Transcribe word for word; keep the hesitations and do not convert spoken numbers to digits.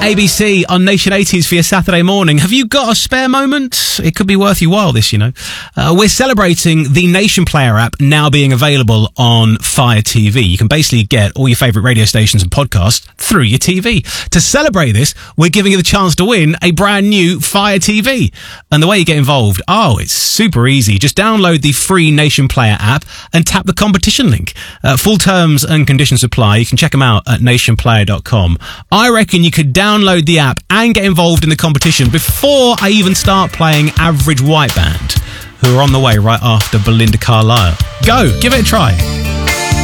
A B C on Nation eighties for your Saturday morning. Have you got a spare moment? It could be worth your while, this, you know. Uh, we're celebrating the Nation Player app now being available on Fire T V. You can basically get all your favourite radio stations and podcasts through your T V. To celebrate this, we're giving you the chance to win a brand new Fire T V. And the way you get involved, oh, it's super easy. Just download the free Nation Player app and tap the competition link. Uh, full terms and conditions apply. You can check them out at nation player dot com. I reckon you could download the app and get involved in the competition before I even start playing Average White Band, who are on the way right after Belinda Carlisle. Go, give it a try.